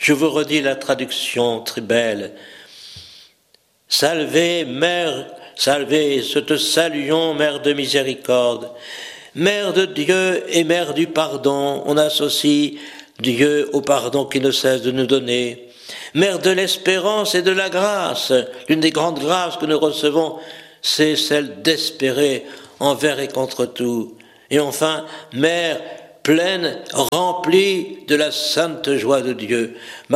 Je vous redis la traduction très belle. Salve, Mère, salve, ce te saluons, Mère de miséricorde, Mère de Dieu et Mère du pardon. On associe Dieu au pardon qu'il ne cesse de nous donner. Mère de l'espérance et de la grâce. L'une des grandes grâces que nous recevons, c'est celle d'espérer envers et contre tout. Et enfin, Mère pleine, remplie de la sainte joie de Dieu.